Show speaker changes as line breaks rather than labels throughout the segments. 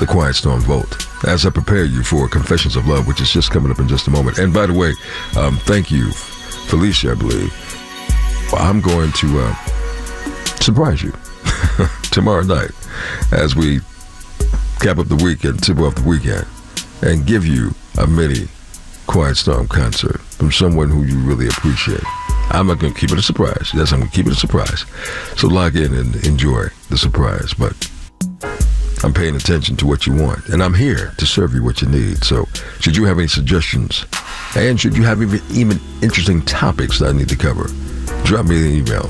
the Quiet Storm Vault, as I prepare you for Confessions of Love, which is just coming up in just a moment. And by the way, thank you, Felicia, I believe. I'm going to surprise you tomorrow night as we cap up the weekend, tip off the weekend, and give you a mini Quiet Storm concert from someone who you really appreciate. I'm not going to keep it a surprise. Yes, I'm going to keep it a surprise. So log in and enjoy the surprise. But I'm paying attention to what you want, and I'm here to serve you what you need. So should you have any suggestions, and should you have even interesting topics that I need to cover, drop me an email,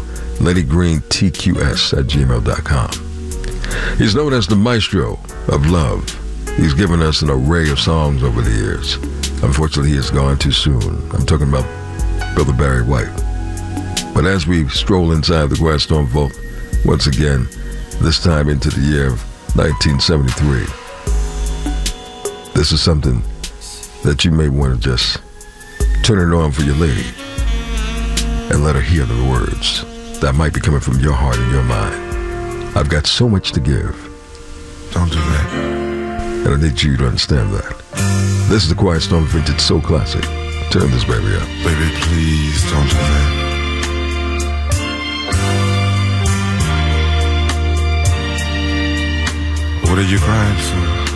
LennyGreenTQS@gmail.com. He's known as the maestro of love. He's given us an array of songs over the years. Unfortunately, he has gone too soon. I'm talking about Brother Barry White. But as we stroll inside the Quiet Storm Vault, once again, this time into the year of 1973, this is something that you may want to just turn it on for your lady and let her hear the words that might be coming from your heart and your mind. I've got so much to give.
Don't do that.
And I need you to understand that. This is the Quiet Storm Vintage Soul Classic. Turn this baby up.
Baby, please don't do that. What are you crying for?